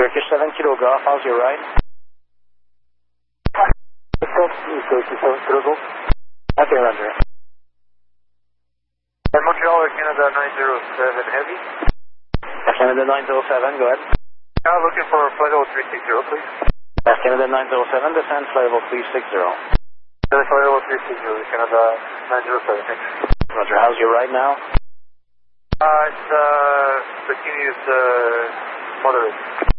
Turkish 7 Kilo Golf, how's your ride? Turkish 7 Kilo Golf. Okay, roger. Montreal or Canada 907 Heavy. Canada 907, go ahead. Looking for flight level 360, please. Canada 907, descend flight level 360. Flight level 360, Canada 907, thanks. Roger, how's your ride now? It's continuous moderate.